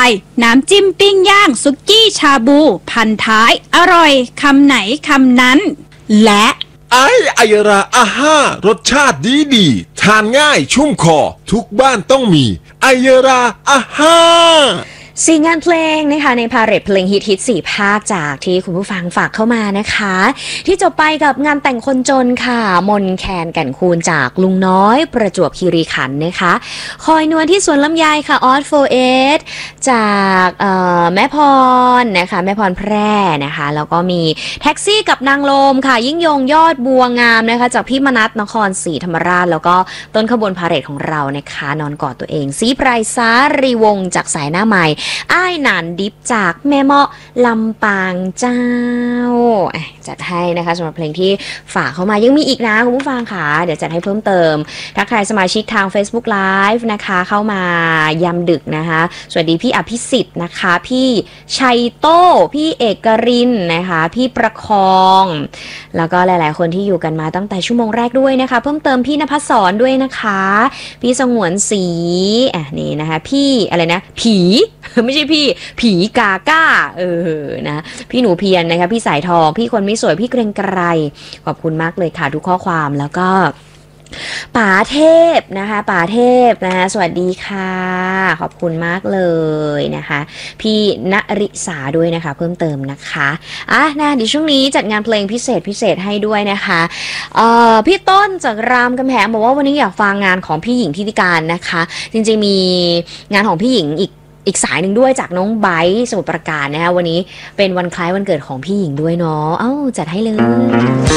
น้ำจิ้มปิ้งย่างซุกี้ชาบูพันท้ายอร่อยคำไหนคำนั้นและไอยราอาห้ารสชาติดีทานง่ายชุ่มคอทุกบ้านต้องมีไอยราอาห้า 4 งานเพลงนะคะในพาเหรดเพลงฮิต4 ภาคจากที่คุณผู้ฟังฝากเข้ามานะคะที่จบไปกับงานแต่งคนจนค่ะมนแคนแก่นคูณจากลุงน้อยประจวบคีรีขันธ์นะคะคอยนวลที่สวนลำไยค่ะออสโฟเอสจากแม่พรนะคะแม่พรแพร่นะคะแล้วก็มีแท็กซี่กับนางลมค่ะยิ่งยงยอดบัวงามนะคะจากพี่มนัสนครศรีธรรมราชแล้วก็ต้นขบวนพาเหรดของเรานะคะนอนกอดตัวเองสีไพรสารีวงศ์จากสายหน้าใหม่อ้ายหนานดิฟจากแม่เมาะลำปางเจ้าจัดให้นะคะสำหรับเพลงที่ฝากเข้ามายังมีอีกนะคุณผู้ฟังค่ะเดี๋ยวจัดให้เพิ่มเติมทักทายสมาชิกทาง Facebook Live นะคะเข้ามายามดึกนะคะสวัสดีพี่อภิสิทธิ์นะคะพี่ชัยโต้พี่เอกรินนะคะพี่ประคองแล้วก็หลายๆคนที่อยู่กันมาตั้งแต่ชั่วโมงแรกด้วยนะคะเพิ่มเติมพี่ณภัสสรด้วยนะคะพี่สงวนศรีนี่นะคะพี่อะไรนะผีไม่ใช่พี่ผีกาก้านะพี่หนูเพียรนะคะพี่สายทองพี่คนไม่สวยพี่เกรงไกรขอบคุณมากเลยค่ะทุกข้อความแล้วก็ป๋าเทพนะคะป๋าเทพนะคะสวัสดีค่ะขอบคุณมากเลยนะคะพี่ณริษาด้วยนะคะเพิ่มเติมนะคะนะเดี๋ยวช่วงนี้จัดงานเพลงพิเศษให้ด้วยนะคะพี่ต้นจากรามกำแหงบอกว่าวันนี้อยากฟังงานของพี่หญิงทิติการนะคะจริงๆมีงานของพี่หญิงอีกสายหนึ่งด้วยจากน้องไบร์ทสมุทรปราการนะคะวันนี้เป็นวันคล้ายวันเกิดของพี่หญิงด้วยเนาะจัดให้เลย